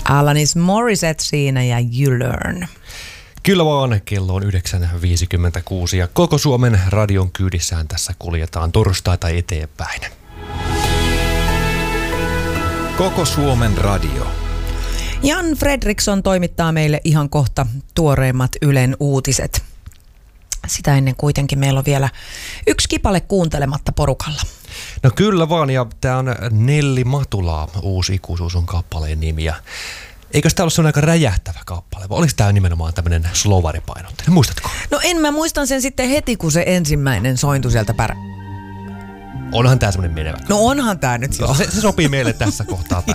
Alanis Morissette siinä ja You Learn. Kyllä vaan, kello on 9.56 ja koko Suomen radion kyydissään tässä kuljetaan torstaita eteenpäin. Koko Suomen radio. Jan Fredriksson toimittaa meille ihan kohta tuoreimmat Ylen uutiset. Sitä ennen kuitenkin meillä on vielä yksi kipale kuuntelematta porukalla. No kyllä vaan, ja tää on Nelli Matulaa, Uusi ikuisuus on kappaleen nimi. Eikös tää ollut sellainen aika räjähtävä kappale, vai oliko tää nimenomaan tämmönen slovaripainotteinen? Muistatko? No mä muistan sen sitten heti, kun se ensimmäinen sointui sieltä Onhan tää semmonen menevä. No onhan tää nyt jo. Se sopii meille tässä kohtaa.